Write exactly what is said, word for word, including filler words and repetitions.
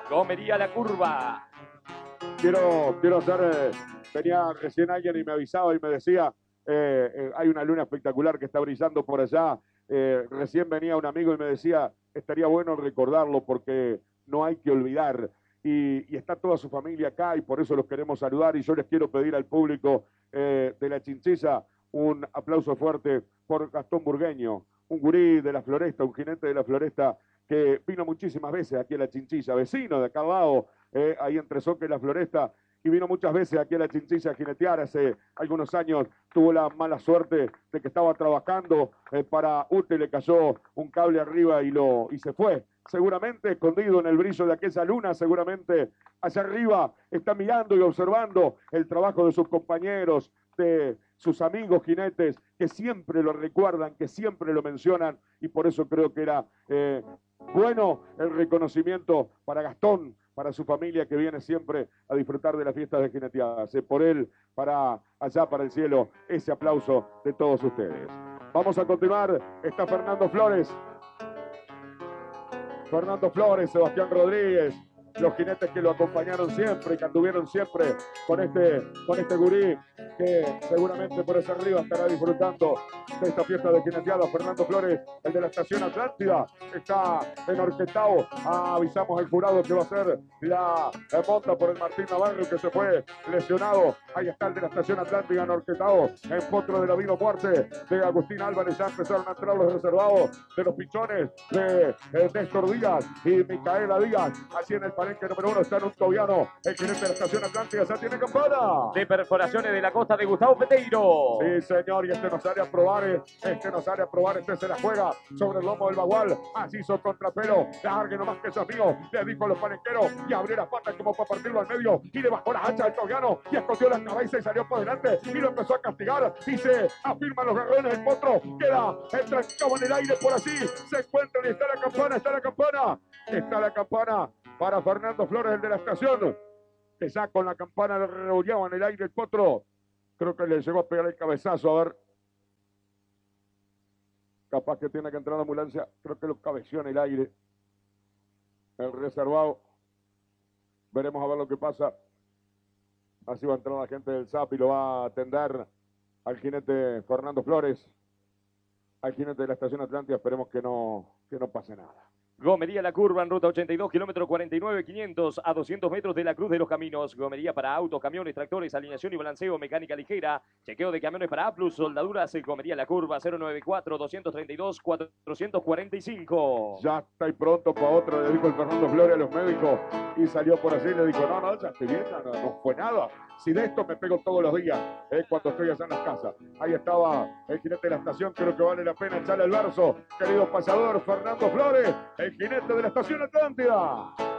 Gomería La Curva. Quiero, quiero hacer, eh, venía recién alguien y me avisaba y me decía, eh, eh, hay una luna espectacular que está brillando por allá. Eh, recién venía un amigo y me decía, estaría bueno recordarlo porque no hay que olvidar. Y, y está toda su familia acá y por eso los queremos saludar. Y yo les quiero pedir al público eh, de la Chinchilla un aplauso fuerte por Gastón Burgueño, un gurí de la Floresta, un jinete de la Floresta que vino muchísimas veces aquí a la Chinchilla, vecino de acá abajo, eh, ahí entre Soque y la Floresta, y vino muchas veces aquí a la Chinchilla a jinetear. Hace algunos años tuvo la mala suerte de que estaba trabajando eh, para U T E, le cayó un cable arriba y, lo, y se fue. Seguramente escondido en el brillo de aquella luna, seguramente allá arriba está mirando y observando el trabajo de sus compañeros, de sus amigos jinetes, que siempre lo recuerdan, que siempre lo mencionan, y por eso creo que era eh, bueno el reconocimiento para Gastón, para su familia que viene siempre a disfrutar de las fiestas de jineteadas. Eh, por él, para allá, para el cielo, ese aplauso de todos ustedes. Vamos a continuar. Está Fernando Flores. Fernando Flores, Sebastián Rodríguez, los jinetes que lo acompañaron siempre, que anduvieron siempre con este, con este gurí, que seguramente por ese arriba estará disfrutando de esta fiesta de jineteada. Fernando Flores, el de la estación Atlántida, está en Orquetao. Ah, avisamos al jurado que va a ser la, la monta por el Martín Navarro, que se fue lesionado. Ahí está el de la estación Atlántida en Orquetao, en potro de la vida muerte de Agustín Álvarez. Ya empezaron a entrar los reservados de los pichones de eh, Néstor Díaz y Micaela Díaz. Así en el palenque número uno está en un tobiano, el jinete de la estación Atlántida. Ya tiene campana De perforaciones de la costa de Gustavo Peteiro. Sí, señor, y este no sale a probar, este no sale a probar, este se la juega sobre el lomo del bagual. Así hizo contrapelo, largue nomás que eso es mío, le dijo a los palenqueros y abrió las patas como para partirlo al medio y le bajó la hacha del tobiano y escondió la cabeza y salió por delante y lo empezó a castigar y se afirman los guerreros del potro, queda entrancado en el aire por así, se encuentran y está la campana, está la campana, está la campana para Fernando Flores, el de la estación, que ya con la campana le rebollaba en el aire el potro. Creo que le llegó a pegar el cabezazo, a ver. Capaz que tiene que entrar la ambulancia. Creo que lo cabeció en el aire. El reservado. Veremos a ver lo que pasa. Así va a entrar la gente del S A P y lo va a atender al jinete Fernando Flores. Al jinete de la estación Atlántida. Esperemos que no, que no pase nada. Gomería La Curva en ruta ochenta y dos, kilómetro cuarenta y nueve, quinientos a doscientos metros de la Cruz de los Caminos. Gomería para autos, camiones, tractores, alineación y balanceo, mecánica ligera. Chequeo de camiones para A plus, soldaduras. Gomería La Curva, cero nueve cuatro, dos tres dos, cuatro cuatro cinco. Ya está y pronto para otro, le dijo el Fernando Flores a los médicos y salió por así, le dijo, no, no, ya estoy bien, no, no fue nada. Si de esto me pego todos los días, eh, cuando estoy allá en las casas. Ahí estaba el jinete de la estación, creo que vale la pena echarle el verso. Querido pasador, Fernando Flores, el jinete de la estación Atlántida.